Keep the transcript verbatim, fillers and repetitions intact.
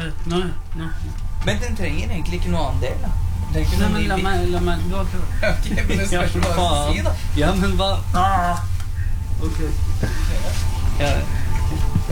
Nå, nå. Men den trenger egentlig ikke noe annen del, da. Den trenger ikke Nei, noe men ny la bit. meg, la meg, du har klart. Ok, men det spørs hva du vil si, da. Ja, men hva? Ah, ok. Ja.